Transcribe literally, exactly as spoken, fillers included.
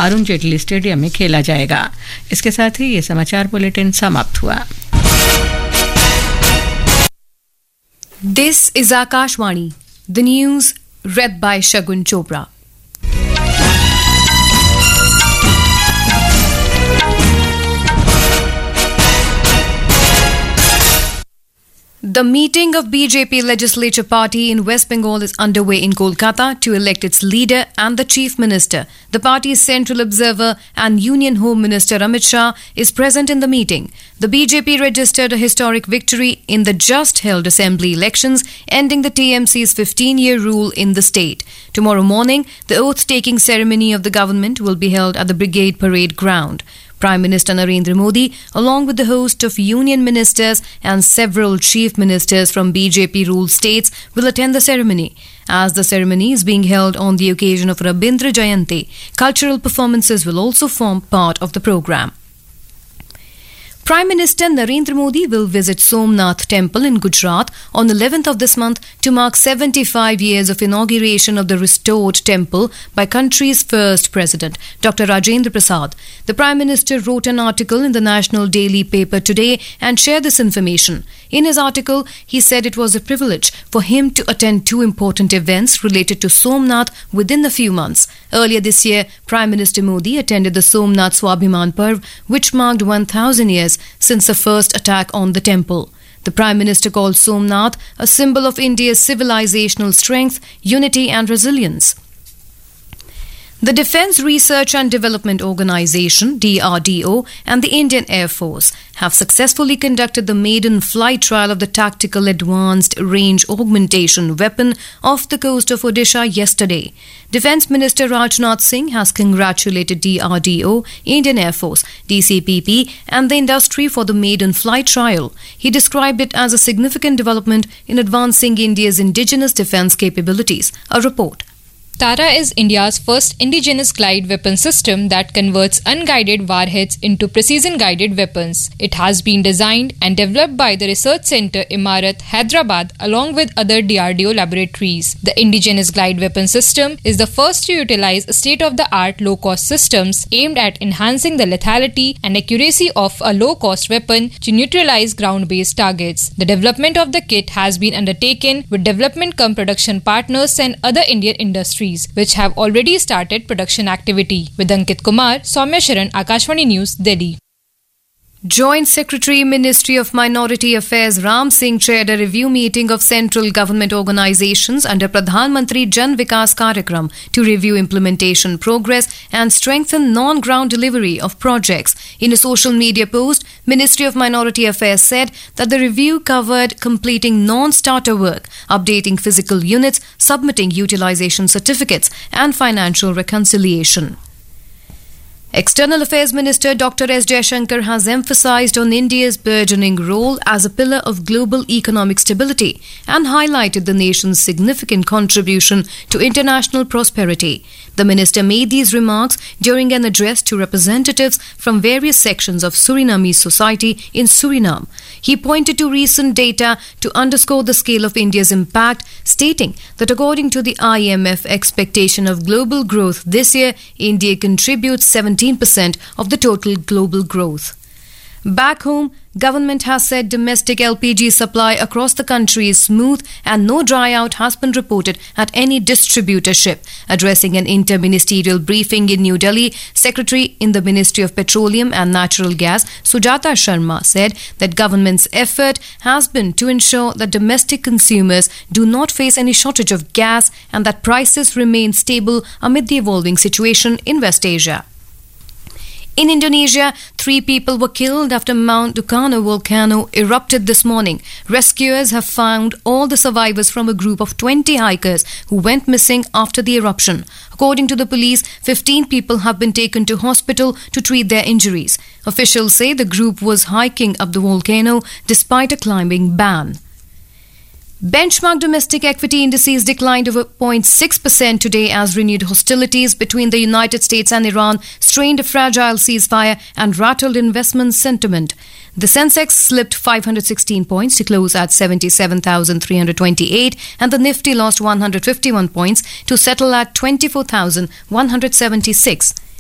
Arun Jaitley stadium में खेला जाएगा। इसके साथ ही ये समाचार बुलेटिन समाप्त हुआ। This is Akashvani. The news read by Shagun Chopra. The meeting of B J P legislature party in West Bengal is underway in Kolkata to elect its leader and the chief minister. The party's central observer and Union Home Minister Amit Shah is present in the meeting. The B J P registered a historic victory in the just held assembly elections, ending the T M C's fifteen-year rule in the state. Tomorrow morning, the oath-taking ceremony of the government will be held at the Brigade Parade Ground. Prime Minister Narendra Modi, along with the host of union ministers and several chief ministers from B J P-ruled states, will attend the ceremony. As the ceremony is being held on the occasion of Rabindra Jayanti, cultural performances will also form part of the program. Prime Minister Narendra Modi will visit Somnath Temple in Gujarat on eleventh of this month to mark seventy-five years of inauguration of the restored temple by country's first president, Doctor Rajendra Prasad. The Prime Minister wrote an article in the National Daily paper today and shared this information. In his article, he said it was a privilege for him to attend two important events related to Somnath within a few months. Earlier this year, Prime Minister Modi attended the Somnath Swabhiman Parv, which marked one thousand years since the first attack on the temple. The Prime Minister called Somnath a symbol of India's civilizational strength, unity and resilience. The Defence Research and Development Organisation, D R D O, and the Indian Air Force have successfully conducted the maiden flight trial of the Tactical Advanced Range Augmentation Weapon off the coast of Odisha yesterday. Defence Minister Rajnath Singh has congratulated D R D O, Indian Air Force, D C P P, and the industry for the maiden flight trial. He described it as a significant development in advancing India's indigenous defence capabilities. A report. Tara is India's first indigenous glide weapon system that converts unguided warheads into precision-guided weapons. It has been designed and developed by the Research Centre Imarat, Hyderabad, along with other D R D O laboratories. The indigenous glide weapon system is the first to utilize state-of-the-art low-cost systems aimed at enhancing the lethality and accuracy of a low-cost weapon to neutralize ground-based targets. The development of the kit has been undertaken with development cum production partners and other Indian industries, which have already started production activity. With Ankit Kumar, Soumya Sharan, Akashvani News, Delhi. Joint Secretary, Ministry of Minority Affairs Ram Singh chaired a review meeting of central government organizations under Pradhan Mantri Jan Vikas Karyakram to review implementation progress and strengthen non-ground delivery of projects. In a social media post, Ministry of Minority Affairs said that the review covered completing non-starter work, updating physical units, submitting utilization certificates, and financial reconciliation. External Affairs Minister Doctor S Jaishankar has emphasized on India's burgeoning role as a pillar of global economic stability and highlighted the nation's significant contribution to international prosperity. The minister made these remarks during an address to representatives from various sections of Surinamese society in Suriname. He pointed to recent data to underscore the scale of India's impact, stating that according to the I M F expectation of global growth this year, India contributes seventeen percent of the total global growth. Back home, government has said domestic L P G supply across the country is smooth and no dryout has been reported at any distributorship. Addressing an inter-ministerial briefing in New Delhi, Secretary in the Ministry of Petroleum and Natural Gas, Sujata Sharma, said that government's effort has been to ensure that domestic consumers do not face any shortage of gas and that prices remain stable amid the evolving situation in West Asia. In Indonesia, three people were killed after Mount Ducano volcano erupted this morning. Rescuers have found all the survivors from a group of twenty hikers who went missing after the eruption. According to the police, fifteen people have been taken to hospital to treat their injuries. Officials say the group was hiking up the volcano despite a climbing ban. Benchmark domestic equity indices declined over zero point six percent today as renewed hostilities between the United States and Iran strained a fragile ceasefire and rattled investment sentiment. The Sensex slipped five hundred sixteen points to close at seventy-seven thousand three hundred twenty-eight and the Nifty lost one hundred fifty-one points to settle at twenty-four thousand one hundred seventy-six.